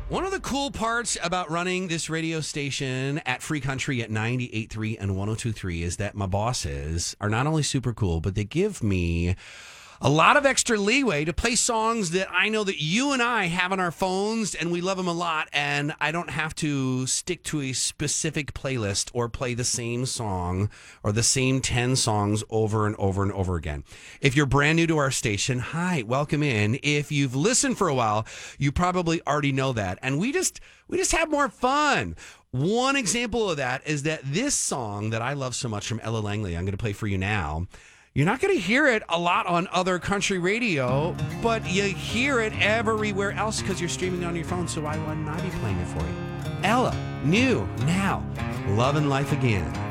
One of the cool parts about running this radio station at Free Country at 98.3 and 102.3 is that my bosses are not only super cool, but they give me a lot of extra leeway to play songs that I know that you and I have on our phones, and we love them a lot, and I don't have to stick to a specific playlist or play the same song or the same 10 songs over and over and over again. If you're brand new to our station, hi, welcome in. If you've listened for a while, you probably already know that, and we just have more fun. One example of that is that this song that I love so much from Ella Langley, I'm going to play for you now. You're not going to hear it a lot on other country radio, but you hear it everywhere else because you're streaming on your phone, so why wouldn't I be playing it for you? Ella, new, now, Love and Life Again.